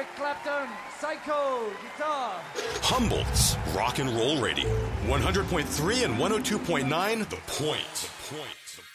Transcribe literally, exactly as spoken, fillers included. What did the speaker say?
Eric Clapton, Psycho, guitar. Humboldt's Rock and Roll Radio. one hundred point three and one oh two point nine, The Point. The Point. The Point.